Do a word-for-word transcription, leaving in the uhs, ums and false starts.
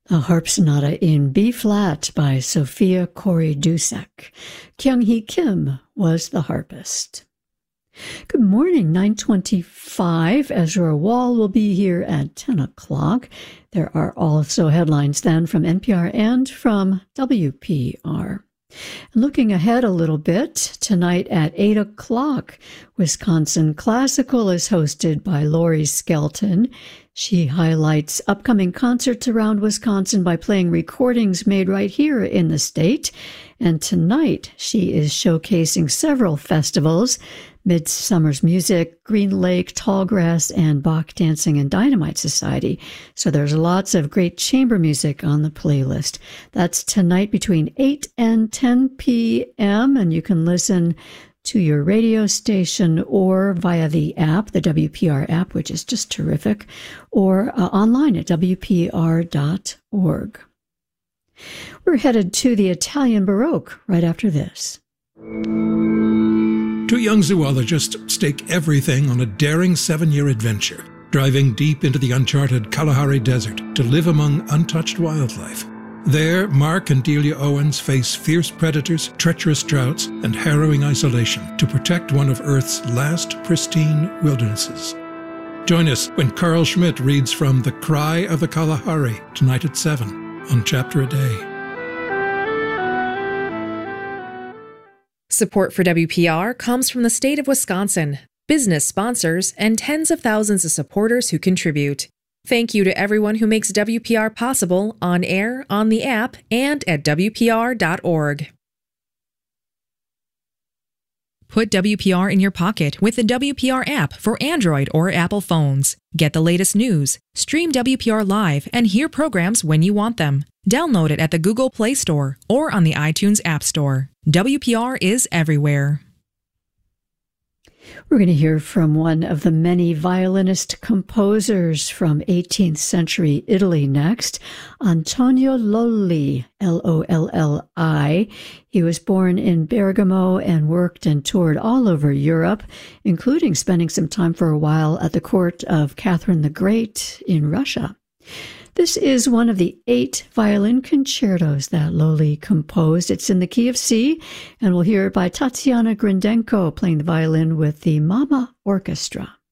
A harp sonata in B-flat by Sophia Corey-Dusek. Kyung-hee Kim was the harpist. Good morning, nine twenty-five. Ezra Wall will be here at ten o'clock. There are also headlines then from N P R and from W P R. Looking ahead a little bit, tonight at eight o'clock, Wisconsin Classical is hosted by Lori Skelton. She highlights upcoming concerts around Wisconsin by playing recordings made right here in the state. And tonight, she is showcasing several festivals: Midsummer's Music, Green Lake, Tallgrass, and Bach Dancing and Dynamite Society. So there's lots of great chamber music on the playlist. That's tonight between eight and ten p.m., and you can listen to your radio station or via the app, the W P R app, which is just terrific, or uh, online at W P R dot org. We're headed to the Italian Baroque right after this. Two young zoologists stake everything on a daring seven-year adventure, driving deep into the uncharted Kalahari Desert to live among untouched wildlife. There, Mark and Delia Owens face fierce predators, treacherous droughts, and harrowing isolation to protect one of Earth's last pristine wildernesses. Join us when Carl Schmidt reads from The Cry of the Kalahari tonight at seven on Chapter a Day. Support for W P R comes from the state of Wisconsin, business sponsors, and tens of thousands of supporters who contribute. Thank you to everyone who makes W P R possible on air, on the app, and at W P R dot org. Put W P R in your pocket with the W P R app for Android or Apple phones. Get the latest news, stream W P R live, and hear programs when you want them. Download it at the Google Play Store or on the iTunes App Store. W P R is everywhere. We're going to hear from one of the many violinist composers from eighteenth century Italy next, Antonio Lolli, L O L L I. He was born in Bergamo and worked and toured all over Europe, including spending some time for a while at the court of Catherine the Great in Russia. This is one of the eight violin concertos that Lolli composed. It's in the key of C, and we'll hear it by Tatiana Grindenko playing the violin with the Mama Orchestra.